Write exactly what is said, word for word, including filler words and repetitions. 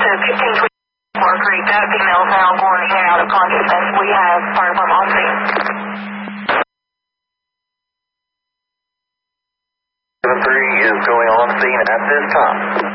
to fifteen twenty Park Creek. That female is now going in and out of consciousness. We have fire department on scene. seven three is going on scene at this time.